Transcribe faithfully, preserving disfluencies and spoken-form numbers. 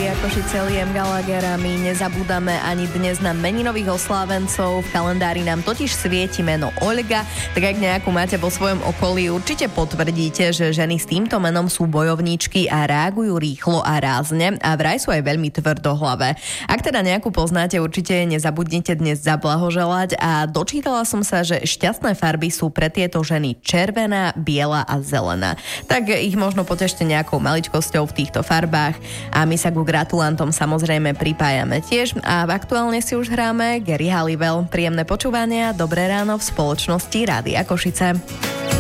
Rádia Košice, Liam Gallagher, a my nezabúdame ani dnes na meninových oslávencov. V kalendári nám totiž svieti meno Olga, tak ak nejakú máte vo svojom okolí, určite potvrdíte, že ženy s týmto menom sú bojovníčky a reagujú rýchlo a rázne a vraj sú aj veľmi tvrdohlavé. Ak teda nejakú poznáte, určite nezabudnite dnes zablahoželať. A dočítala som sa, že šťastné farby sú pre tieto ženy červená, biela a zelená. Tak ich možno potešte nejakou maličkosťou v týchto farbách a my sa ku gratulantom samozrejme pripájame tiež a aktuálne si už hráme Geri Halliwell. Príjemné počúvanie a dobré ráno v spoločnosti Rádia Košice.